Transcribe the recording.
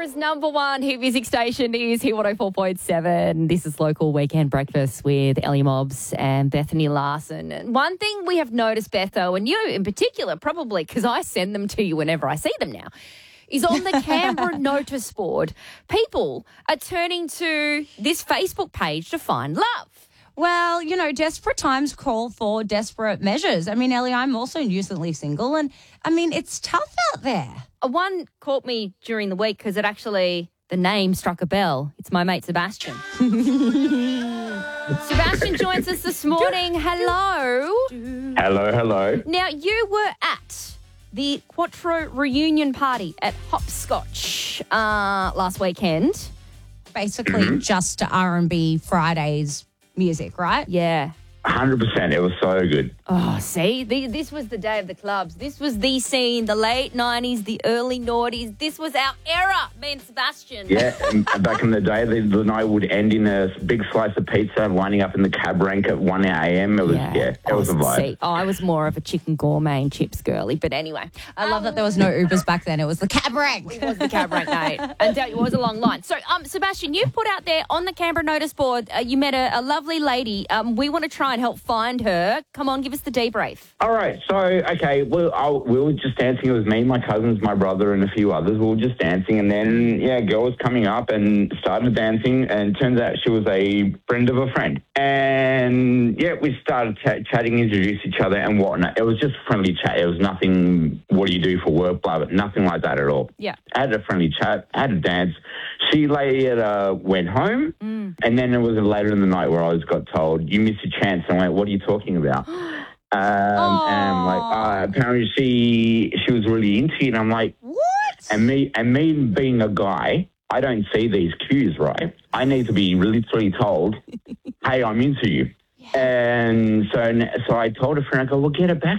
Canberra's number one hit music station is Hit 104.7. This is Local Weekend Breakfast with Ellie Mobbs and Bethany Larson. And one thing we have noticed, Betho, and you in particular, probably because I send them to you whenever I see them now, is on the Canberra notice board, people are turning to this Facebook page to find love. Well, you know, desperate times call for desperate measures. I mean, Ellie, I'm also recently single, and I mean, it's tough out there. One caught me during the week because the name struck a bell. It's my mate Sebastian. Sebastian joins us this morning. Hello. Hello. Now, you were at the Quattro reunion party at Hopscotch last weekend. Basically, just R&B Fridays music, right? Yeah. 100%. It was so good. Oh, see, this was the day of the clubs. This was the scene, the late 90s, the early noughties. This was our era, me and Sebastian. Yeah, and back in the day, the night would end in a big slice of pizza lining up in the cab rank at 1 a.m. It was, it was a vibe. See, I was more of a chicken gourmet and chips girly, but anyway. I love that there was no Ubers back then. It was the cab rank. It was the cab rank night. And it was a long line. So, Sebastian, you put out there on the Canberra notice board, you met a lovely lady. We want to try and help find her. Come on, give us the debrief. All right. So, okay, we were just dancing. It was me, my cousins, my brother, and a few others. We were just dancing. And then, a girl was coming up and started dancing. And it turns out she was a friend of a friend. And, we started chatting, introduced each other and whatnot. It was just friendly chat. It was nothing, what do you do for work, blah, blah, nothing like that at all. Yeah. I had a friendly chat, had a dance. She later went home. And then it was later in the night where I got told, you missed your chance. And I went, what are you talking about? And I'm like, apparently she was really into you. And I'm like, what? And me being a guy, I don't see these cues, right? I need to be literally told, hey, I'm into you. Yeah. And so I told a friend, I go, well, get her back